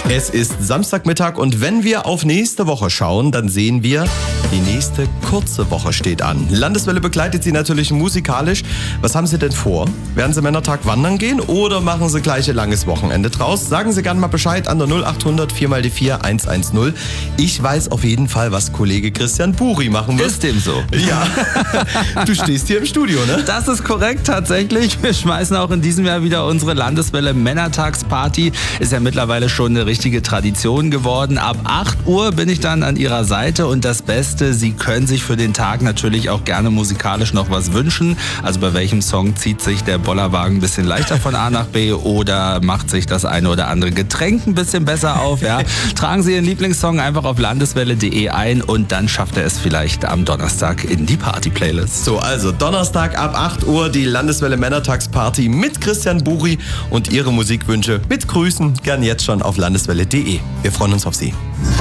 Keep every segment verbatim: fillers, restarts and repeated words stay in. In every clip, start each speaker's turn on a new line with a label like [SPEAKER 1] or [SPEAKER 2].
[SPEAKER 1] Es ist Samstagmittag und wenn wir auf nächste Woche schauen, dann sehen wir, die nächste kurze Woche steht an. Landeswelle begleitet Sie natürlich musikalisch. Was haben Sie denn vor? Werden Sie Männertag wandern gehen oder machen Sie gleich ein langes Wochenende draus? Sagen Sie gerne mal Bescheid an der null acht hundert vier mal die vier eins eins null. Ich weiß auf jeden Fall, was Kollege Christian Buri machen wird.
[SPEAKER 2] Ist dem so?
[SPEAKER 1] Ja. Du stehst hier im Studio, ne?
[SPEAKER 2] Das ist korrekt, tatsächlich. Wir schmeißen auch in diesem Jahr wieder unsere Landeswelle Männertagsparty. Ist ja mittlerweile schon eine richtige Tradition geworden. Ab acht Uhr bin ich dann an Ihrer Seite und das Beste, Sie können sich für den Tag natürlich auch gerne musikalisch noch was wünschen. Also bei welchem Song zieht sich der Bollerwagen ein bisschen leichter von A nach B oder macht sich das eine oder andere Getränk ein bisschen besser auf? Ja? Tragen Sie Ihren Lieblingssong einfach auf landeswelle punkt de ein und dann schafft er es vielleicht am Donnerstag in die Party-Playlist.
[SPEAKER 1] So, also Donnerstag ab acht Uhr die Landeswelle Männertagsparty mit Christian Buri und Ihre Musikwünsche mit Grüßen gern jetzt schon auf landeswelle punkt de. Wir freuen uns auf Sie.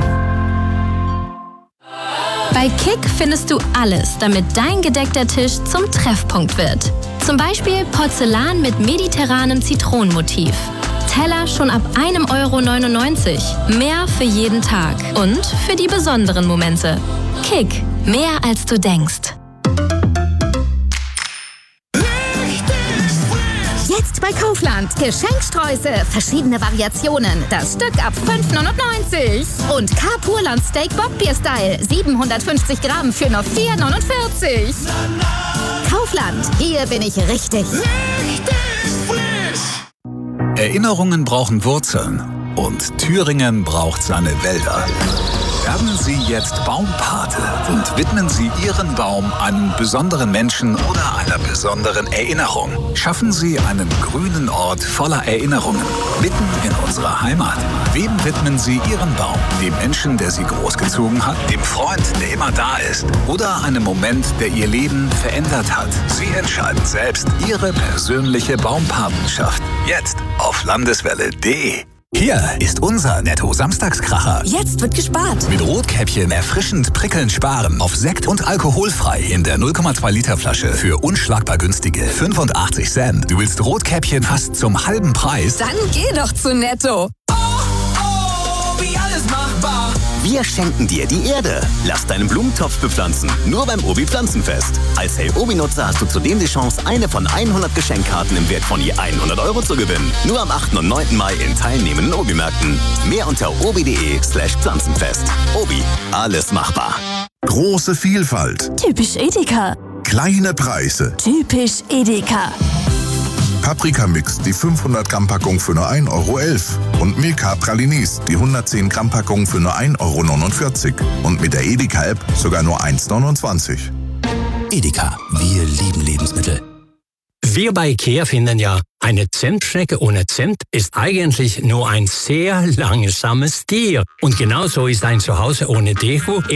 [SPEAKER 3] Bei Kick findest du alles, damit dein gedeckter Tisch zum Treffpunkt wird. Zum Beispiel Porzellan mit mediterranem Zitronenmotiv. Teller schon ab ein Euro neunundneunzig. Mehr für jeden Tag und für die besonderen Momente. Kick, mehr als du denkst.
[SPEAKER 4] Jetzt bei Kaufland. Geschenksträuße, verschiedene Variationen. Das Stück ab fünf neunundneunzig. Und K-Purland Steak Bockbier Style. siebenhundertfünfzig Gramm für nur vier neunundvierzig. Kaufland, hier bin ich richtig.
[SPEAKER 5] Richtig frisch. Erinnerungen brauchen Wurzeln. Und Thüringen braucht seine Wälder. Werden Sie jetzt Baumpate und widmen Sie Ihren Baum einem besonderen Menschen oder einer besonderen Erinnerung. Schaffen Sie einen grünen Ort voller Erinnerungen, mitten in unserer Heimat. Wem widmen Sie Ihren Baum? Dem Menschen, der Sie großgezogen hat? Dem Freund, der immer da ist? Oder einem Moment, der Ihr Leben verändert hat? Sie entscheiden selbst. Ihre persönliche Baumpatenschaft. Jetzt auf landeswelle punkt de. Hier ist unser Netto-Samstagskracher.
[SPEAKER 4] Jetzt wird gespart.
[SPEAKER 5] Mit Rotkäppchen erfrischend prickelnd sparen. Auf Sekt und alkoholfrei in der null Komma zwei Liter Flasche für unschlagbar günstige fünfundachtzig Cent. Du willst Rotkäppchen fast zum halben Preis?
[SPEAKER 4] Dann geh doch zu Netto.
[SPEAKER 6] Oh, oh, wie alles machbar.
[SPEAKER 7] Wir schenken dir die Erde. Lass deinen Blumentopf bepflanzen. Nur beim Obi Pflanzenfest. Als Hey Obi-Nutzer hast du zudem die Chance, eine von hundert Geschenkkarten im Wert von je hundert Euro zu gewinnen. Nur am achten und neunten Mai in teilnehmenden Obi-Märkten. Mehr unter obi.de slash Pflanzenfest. Obi, alles machbar.
[SPEAKER 8] Große Vielfalt.
[SPEAKER 9] Typisch Edeka.
[SPEAKER 8] Kleine Preise.
[SPEAKER 9] Typisch Edeka.
[SPEAKER 8] Paprikamix, die fünfhundert Gramm Packung für nur ein Euro elf. Und Milka Pralinis, die hundertzehn Gramm Packung für nur ein Euro neunundvierzig. Und mit der Edeka-App sogar nur eins neunundzwanzig.
[SPEAKER 10] Edeka, wir lieben Lebensmittel. Wir bei IKEA finden ja, eine Zentstrecke ohne Zent ist eigentlich nur ein sehr langsames Tier. Und genauso ist ein Zuhause ohne Deko